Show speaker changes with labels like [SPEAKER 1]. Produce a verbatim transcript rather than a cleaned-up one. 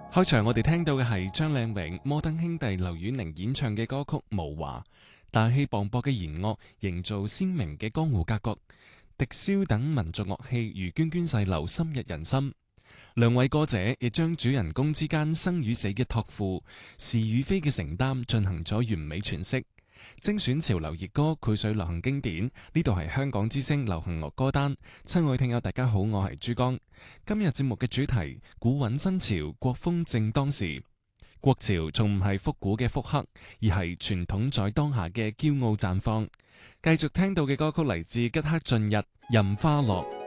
[SPEAKER 1] 開場我哋聽到嘅係張靚穎、摩登兄弟劉婉寧演唱嘅歌曲《無華》，大氣磅礴嘅弦樂營造鮮明嘅江湖格局，笛簫等民族樂器如涓涓細流，深入人心。兩位歌者亦將主人公之間生與死嘅託付、是與非嘅承擔進行咗完美詮釋。精選潮流熱歌，繪水流行經典，呢度係香港之聲流行樂歌單。親愛聽友大家好，我係珠江。今日節目嘅主題，古韻新潮，國風正當時。國潮仲唔係復古嘅復刻，而係傳統在當下嘅驕傲綻放。繼續聽到嘅歌曲嚟自吉克雋日《任花落》。